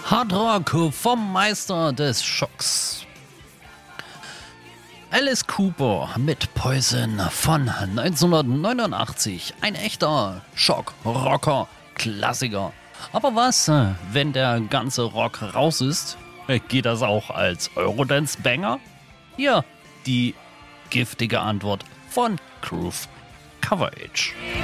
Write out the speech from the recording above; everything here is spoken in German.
Hardrock vom Meister des Schocks. Alice Cooper mit Poison von 1989. Ein echter Schock-Rocker-Klassiker. Aber was, wenn der ganze Rock raus ist? Geht das auch als Eurodance-Banger? Hier die giftige Antwort von Groove Coverage.